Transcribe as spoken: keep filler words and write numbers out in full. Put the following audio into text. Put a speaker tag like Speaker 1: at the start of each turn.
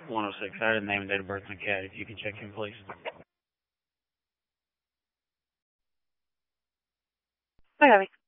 Speaker 1: one oh six. I didn't name and date of birth on the cat. If you can check him, please.
Speaker 2: Hi, Abby.